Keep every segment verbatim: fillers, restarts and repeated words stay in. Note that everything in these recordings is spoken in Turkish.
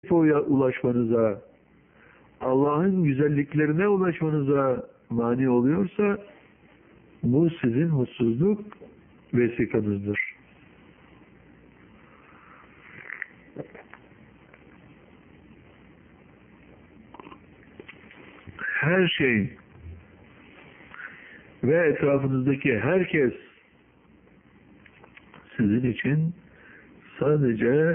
ulaşmanıza, Allah'ın güzelliklerine ulaşmanıza mani oluyorsa bu sizin mutsuzluk vesikanızdır. Her şey ve etrafınızdaki herkes sizin için sadece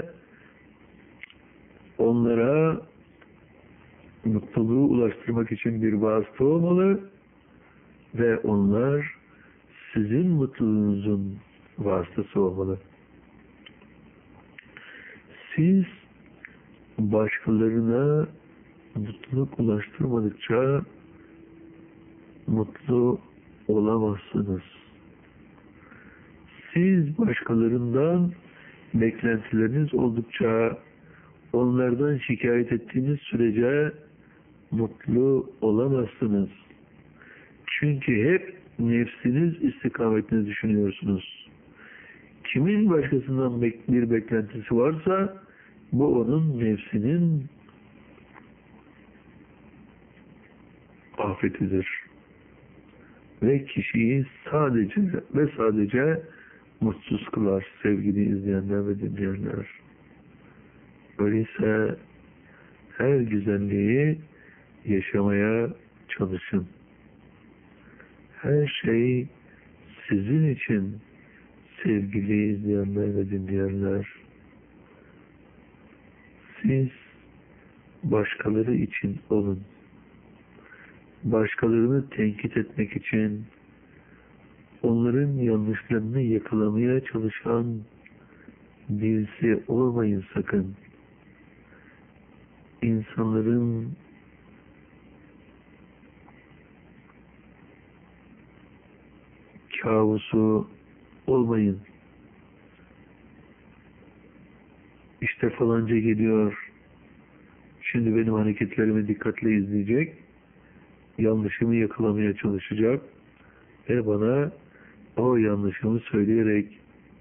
onlara mutluluğu ulaştırmak için bir vasıta olmalı ve onlar sizin mutluluğunuzun vasıtası olmalı. Siz başkalarına mutluluk ulaştırmadıkça mutlu olamazsınız. Siz başkalarından beklentileriniz oldukça onlardan şikayet ettiğiniz sürece mutlu olamazsınız. Çünkü hep nefsiniz istikametini düşünüyorsunuz. Kimin başkasından bir beklentisi varsa bu onun nefsinin afetidir. Ve kişiyi sadece ve sadece mutsuz kılar sevgili izleyenler ve dinleyenler. Öyleyse her güzelliği yaşamaya çalışın. Her şey sizin için sevgili izleyenler ve dinleyenler. Siz başkaları için olun. Başkalarını tenkit etmek için onların yanlışlarını yakalamaya çalışan birisi olmayın sakın. İnsanların kabusu olmayın. İşte falanca geliyor. Şimdi benim hareketlerimi dikkatle izleyecek. Yanlışımı yakalamaya çalışacak. Ve bana o yanlışımı söyleyerek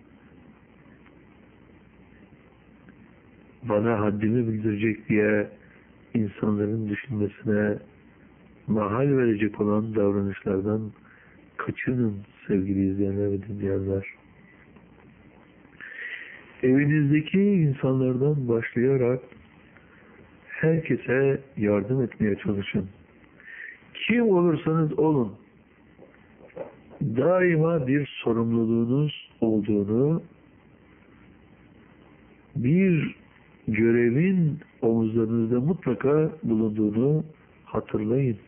bana haddimi bildirecek diye insanların düşünmesine mahal verecek olan davranışlardan kaçının sevgili izleyenler ve dinleyenler. Evinizdeki insanlardan başlayarak herkese yardım etmeye çalışın. Kim olursanız olun, daima bir sorumluluğunuz olduğunu, bir görevin omuzlarınızda mutlaka bulunduğunu hatırlayın.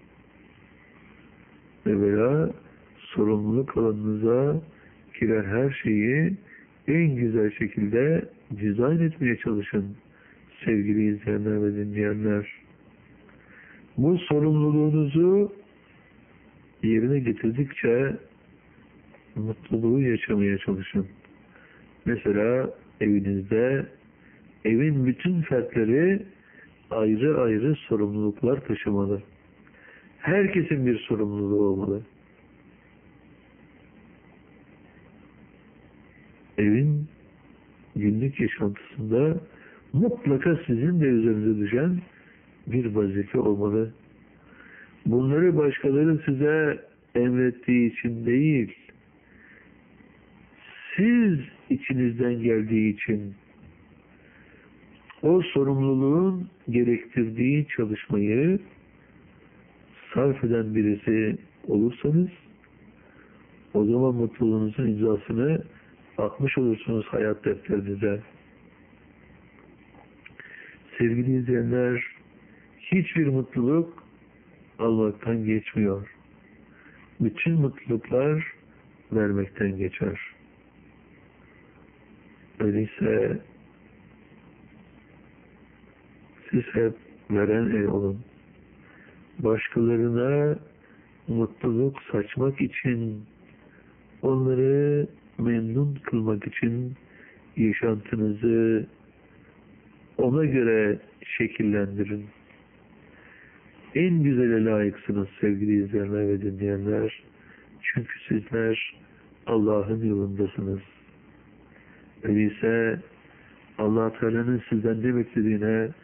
Evvela sorumluluk alanınıza giren her şeyi en güzel şekilde dizayn etmeye çalışın sevgili izleyenler ve dinleyenler. Bu sorumluluğunuzu yerine getirdikçe mutluluğu yaşamaya çalışın. Mesela evinizde evin bütün fertleri ayrı ayrı sorumluluklar taşımalı. Herkesin bir sorumluluğu olmalı. Evin günlük yaşantısında mutlaka sizin de üzerinize düşen bir vazife olmalı. Bunları başkaları size emrettiği için değil, siz içinizden geldiği için o sorumluluğun gerektirdiği çalışmayı sarf eden birisi olursanız o zaman mutluluğunuzun imzasını atmış olursunuz hayat defterinize. Sevgili izleyenler, hiçbir mutluluk almaktan geçmiyor. Bütün mutluluklar vermekten geçer. Öyleyse siz hep veren el olun. Başkalarına mutluluk saçmak için, onları memnun kılmak için yaşantınızı ona göre şekillendirin. En güzele layıksınız sevgili izleyenler ve dinleyenler. Çünkü sizler Allah'ın yolundasınız. Öyleyse Allah Teala'nın sizden ne beklediğine